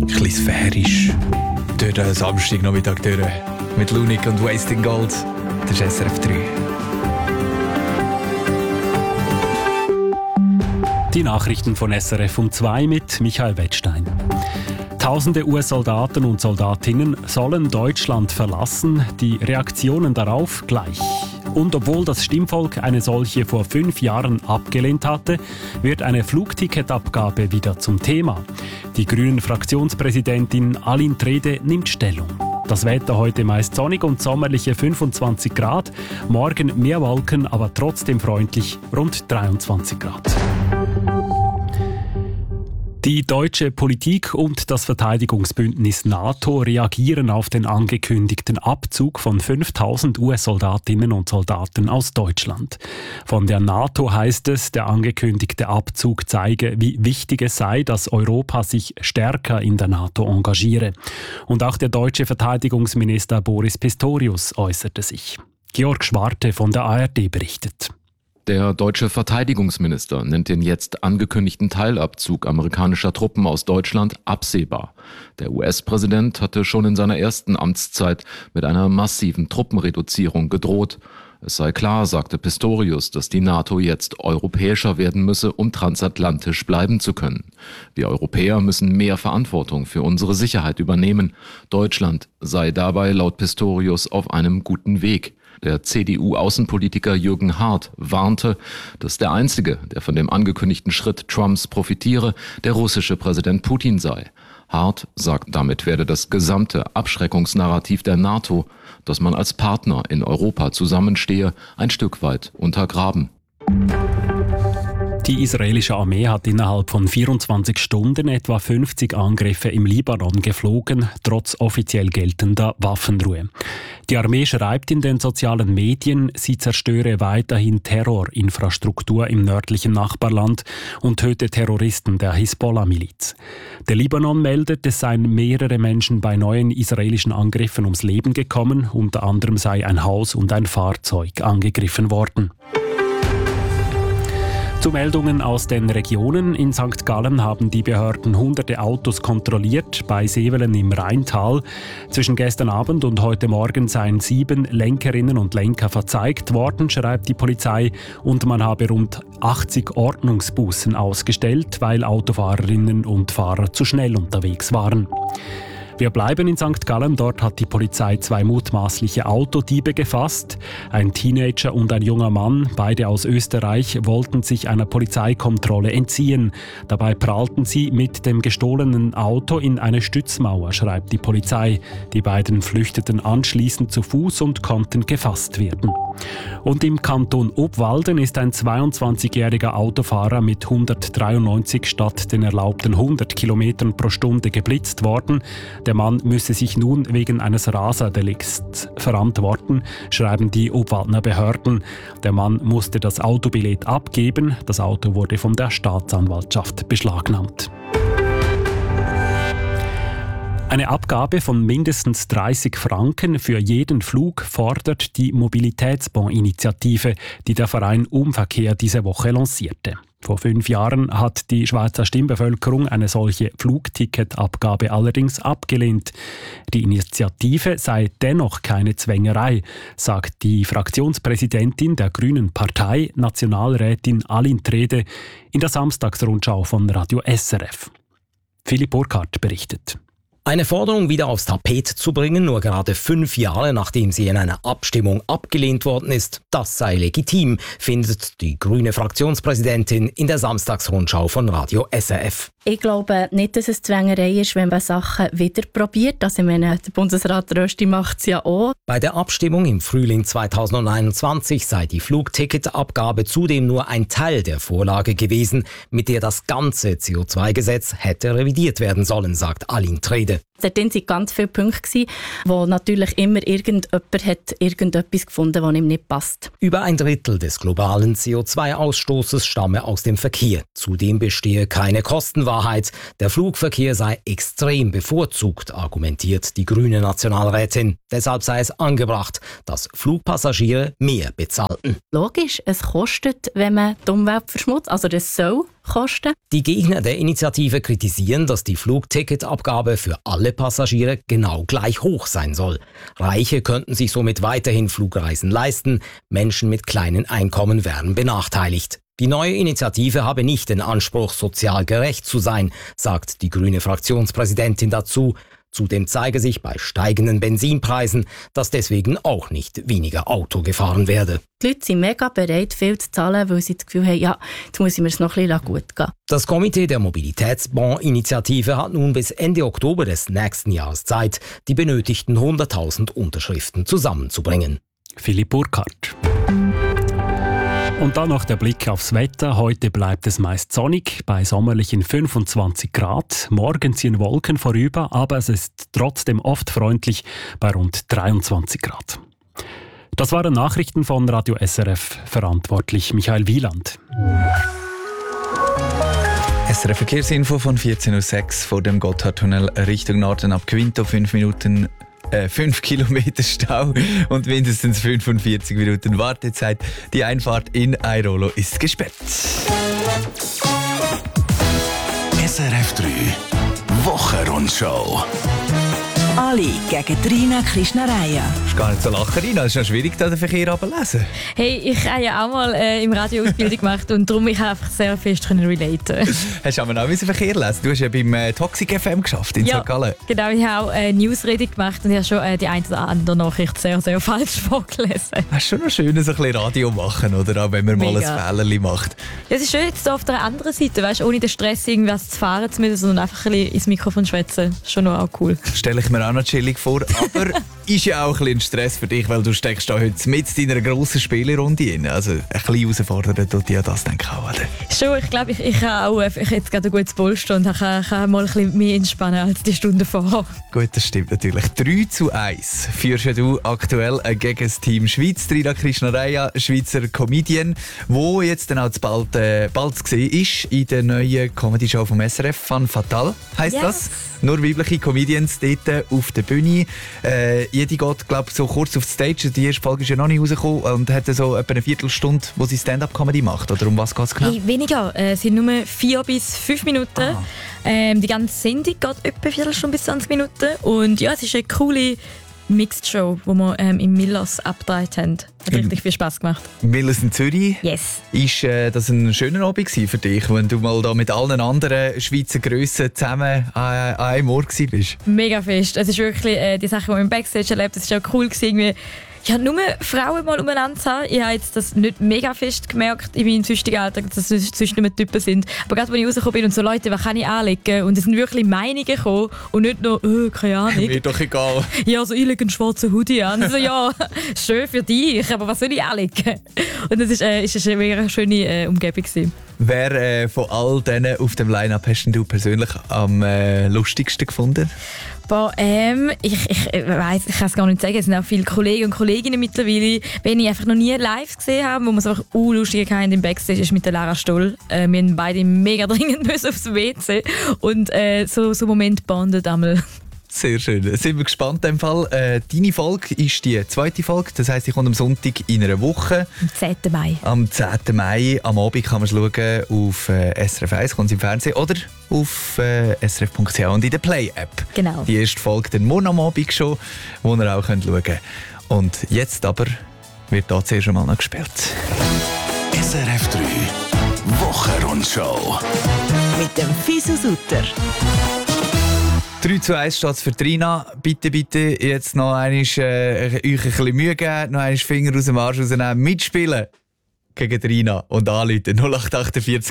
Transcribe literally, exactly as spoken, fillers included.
ein bisschen sphärisch. Durch den Samstagnachmittag durch. Mit Lunik und Wasting Gold. Das ist S R F drei. Die Nachrichten von S R F um zwei mit Michael Wettstein. Tausende U S-Soldaten und Soldatinnen sollen Deutschland verlassen. Die Reaktionen darauf gleich. Und obwohl das Stimmvolk eine solche vor fünf Jahren abgelehnt hatte, wird eine Flugticketabgabe wieder zum Thema. Die Grünen-Fraktionspräsidentin Aline Trede nimmt Stellung. Das Wetter heute meist sonnig und sommerliche fünfundzwanzig Grad. Morgen mehr Wolken, aber trotzdem freundlich, rund dreiundzwanzig Grad. Die deutsche Politik und das Verteidigungsbündnis NATO reagieren auf den angekündigten Abzug von fünftausend U S-Soldatinnen und Soldaten aus Deutschland. Von der NATO heißt es, der angekündigte Abzug zeige, wie wichtig es sei, dass Europa sich stärker in der NATO engagiere. Und auch der deutsche Verteidigungsminister Boris Pistorius äußerte sich. Georg Schwarte von der A R D berichtet. Der deutsche Verteidigungsminister nennt den jetzt angekündigten Teilabzug amerikanischer Truppen aus Deutschland absehbar. Der U S-Präsident hatte schon in seiner ersten Amtszeit mit einer massiven Truppenreduzierung gedroht. Es sei klar, sagte Pistorius, dass die NATO jetzt europäischer werden müsse, um transatlantisch bleiben zu können. Wir Europäer müssen mehr Verantwortung für unsere Sicherheit übernehmen. Deutschland sei dabei laut Pistorius auf einem guten Weg. Der C D U-Außenpolitiker Jürgen Hart warnte, dass der Einzige, der von dem angekündigten Schritt Trumps profitiere, der russische Präsident Putin sei. Hart sagt, damit werde das gesamte Abschreckungsnarrativ der NATO, dass man als Partner in Europa zusammenstehe, ein Stück weit untergraben. Die israelische Armee hat innerhalb von vierundzwanzig Stunden etwa fünfzig Angriffe im Libanon geflogen, trotz offiziell geltender Waffenruhe. Die Armee schreibt in den sozialen Medien, sie zerstöre weiterhin Terrorinfrastruktur im nördlichen Nachbarland und töte Terroristen der Hisbollah-Miliz. Der Libanon meldet, es seien mehrere Menschen bei neuen israelischen Angriffen ums Leben gekommen, unter anderem sei ein Haus und ein Fahrzeug angegriffen worden. Zu Meldungen aus den Regionen. In Sankt Gallen haben die Behörden hunderte Autos kontrolliert, bei Sevelen im Rheintal. Zwischen gestern Abend und heute Morgen seien sieben Lenkerinnen und Lenker verzeigt worden, schreibt die Polizei. Und man habe rund achtzig Ordnungsbußen ausgestellt, weil Autofahrerinnen und Fahrer zu schnell unterwegs waren. Wir bleiben in Sankt Gallen. Dort hat die Polizei zwei mutmaßliche Autodiebe gefasst. Ein Teenager und ein junger Mann, beide aus Österreich, wollten sich einer Polizeikontrolle entziehen. Dabei prallten sie mit dem gestohlenen Auto in eine Stützmauer, schreibt die Polizei. Die beiden flüchteten anschließend zu Fuß und konnten gefasst werden. Und im Kanton Obwalden ist ein zweiundzwanzigjähriger Autofahrer mit hundertdreiundneunzig statt den erlaubten hundert Kilometern pro Stunde geblitzt worden. Der Mann müsse sich nun wegen eines Raserdelikts verantworten, schreiben die Obwaldner Behörden. Der Mann musste das Autobillett abgeben. Das Auto wurde von der Staatsanwaltschaft beschlagnahmt. Eine Abgabe von mindestens dreißig Franken für jeden Flug fordert die Mobilitätsbonds-Initiative, die der Verein Umverkehr diese Woche lancierte. Vor fünf Jahren hat die Schweizer Stimmbevölkerung eine solche Flugticketabgabe allerdings abgelehnt. Die Initiative sei dennoch keine Zwängerei, sagt die Fraktionspräsidentin der Grünen Partei, Nationalrätin Aline Trede, in der Samstagsrundschau von Radio S R F. Philipp Burkhardt berichtet. Eine Forderung wieder aufs Tapet zu bringen, nur gerade fünf Jahre nachdem sie in einer Abstimmung abgelehnt worden ist, das sei legitim, findet die grüne Fraktionspräsidentin in der Samstagsrundschau von Radio S R F. Ich glaube nicht, dass es Zwängerei ist, wenn man Sachen wieder probiert. Also ich meine, der Bundesrat Rösti macht es ja auch. Bei der Abstimmung im Frühling zweitausendeinundzwanzig sei die Flugticketabgabe zudem nur ein Teil der Vorlage gewesen, mit der das ganze C O zwei Gesetz hätte revidiert werden sollen, sagt Aline Trede. Dort waren ganz viele Punkte, wo natürlich immer irgendjemand hat irgendetwas gefunden, was ihm nicht passt. Über ein Drittel des globalen C O zwei Ausstoßes stamme aus dem Verkehr. Zudem bestehe keine Kostenwahrheit. Der Flugverkehr sei extrem bevorzugt, argumentiert die grüne Nationalrätin. Deshalb sei es angebracht, dass Flugpassagiere mehr bezahlten. Logisch, es kostet, wenn man die Umwelt verschmutzt. Also das soll kosten. Die Gegner der Initiative kritisieren, dass die Flugticketabgabe für alle Passagiere genau gleich hoch sein soll. Reiche könnten sich somit weiterhin Flugreisen leisten, Menschen mit kleinen Einkommen wären benachteiligt. Die neue Initiative habe nicht den Anspruch, sozial gerecht zu sein, sagt die grüne Fraktionspräsidentin dazu. Zudem zeige sich bei steigenden Benzinpreisen, dass deswegen auch nicht weniger Auto gefahren werde. Die Leute sind mega bereit, viel zu zahlen, weil sie das Gefühl haben, ja, jetzt muss ich mir es noch ein bisschen gut gehen. Das Komitee der Mobilitätsbond-Initiative hat nun bis Ende Oktober des nächsten Jahres Zeit, die benötigten hunderttausend Unterschriften zusammenzubringen. Philipp Burkhardt. Und dann noch der Blick aufs Wetter. Heute bleibt es meist sonnig, bei sommerlichen fünfundzwanzig Grad. Morgen ziehen Wolken vorüber, aber es ist trotzdem oft freundlich bei rund dreiundzwanzig Grad. Das waren Nachrichten von Radio S R F, verantwortlich Michael Wieland. S R F Verkehrsinfo von vierzehn Uhr sechs vor dem Gotthardtunnel Richtung Norden ab Quinto. fünf Minuten fünf Kilometer Stau und mindestens fünfundvierzig Minuten Wartezeit. Die Einfahrt in Airolo ist gesperrt. S R F drei Wochenrundschau. Ali gegen Trina Krishnareia. Ist gar nicht so lachen, Rina. Es ist noch schwierig, da den Verkehr runterzulesen. Hey, ich habe ja auch mal äh, im Radio Ausbildung gemacht und darum ich einfach sehr fest können relaten. Hast du aber auch den Verkehr lesen? Du hast ja beim äh, Toxic F M geschafft in ja, Sankt Gallen. Genau, ich habe auch äh, Newsreading gemacht und ich habe schon äh, die eine oder andere Nachricht sehr, sehr falsch vorgelesen. Es ist schon noch schön, so ein bisschen Radio machen, oder? Auch wenn man mal Mega. ein Fehlerchen macht. Ja, es ist schön, jetzt auf der anderen Seite, weißt, ohne den Stress irgendwas zu fahren zu müssen, sondern einfach ein bisschen ins Mikrofon schwätzen. Das ist schon noch auch cool. Stelle ich mir auch noch chillig vor, aber ist ja auch ein bisschen Stress für dich, weil du steckst da heute mit in einer grossen Spielerunde rein. Also ein bisschen herausfordern tut dich ja das, denke ich auch, oder? Schon, ich glaube, ich, ich habe auch ich jetzt gerade ein gutes Polster und ich kann, kann mal ein bisschen mehr entspannen als die Stunde vorher. Gut, das stimmt natürlich. drei zu eins führst du aktuell gegen das Team Schweiz. Trina Krishnareia, Schweizer Comedian, wo jetzt dann auch bald, äh, bald zu sehen ist in der neuen Comedy-Show vom S R F. Femme Fatale heisst Yes. das. Nur weibliche Comedians dort auf der Bühne. Äh, jede geht, glaube ich, so kurz auf die Stage. Die erste Folge ist ja noch nicht rausgekommen und hat so etwa eine Viertelstunde, wo sie Stand-up-Comedy macht. Oder um was geht es genau? Hey, weniger. Äh, es sind nur vier bis fünf Minuten. Ah. Ähm, die ganze Sendung geht etwa eine Viertelstunde bis zwanzig Minuten. Und ja, es ist eine coole Mixed-Show, die wir ähm, im Millers abgedreht haben. Hat richtig viel Spass gemacht. Millers in Zürich. Yes. Ist äh, das ein schöner Abend für dich, wenn du mal da mit allen anderen Schweizer Grössen zusammen an, an einem Ort warst? Mega fest. Es ist wirklich äh, die Sache, die man im Backstage erlebt. Es ist auch cool gewesen, irgendwie ja, nur Frauen mal umeinander zu haben. Ich habe jetzt das nicht mega fest gemerkt in meinem zwischenzigen Alltag, dass es zwischen nur Typen sind. Aber gerade als ich rausgekommen bin und so Leute, was kann ich anlegen? Und es sind wirklich Meinungen gekommen und nicht nur, oh, keine Ahnung. Mir doch egal. Ja, so ich lege einen schwarzen Hoodie an. Also, ja, schön für dich, aber was soll ich anlegen? Und das ist, äh, ist eine mega schöne äh, Umgebung gewesen. Wer äh, von all denen auf dem Line-Up hast du persönlich am äh, lustigsten gefunden? Boah, ähm, ich, ich weiss, ich kann es gar nicht sagen. Es sind auch viele Kollegen und Kolleginnen mittlerweile, wenn ich einfach noch nie live gesehen habe, wo wir es einfach uh, lustig hatten im Backstage, ist mit der Lara Stoll. Äh, wir haben beide mega dringend müssen aufs W C und äh, so so Moment bondet einmal. Sehr schön. Sind wir gespannt in dem Fall. Äh, deine Folge ist die zweite Folge, das heisst, ich komme am Sonntag in einer Woche. Am zehnten Mai. Am zehnten Mai, am Abend kann man es schauen auf äh, S R F eins, kommt es im Fernsehen, oder auf äh, s r f punkt c h und in der Play-App. Genau. Die erste Folge dann morgen am Abend schon, wo ihr auch könnt schauen könnt. Und jetzt aber wird da zuerst einmal noch gespielt. S R F drei Wochenrundschau. Mit dem Fisu Sutter. drei zu eins steht es für Trina. Bitte, bitte jetzt noch einmal, äh, euch ein bisschen Mühe geben, noch einmal Finger aus dem Arsch rausnehmen, mitspielen gegen Trina und anrufen null acht acht vier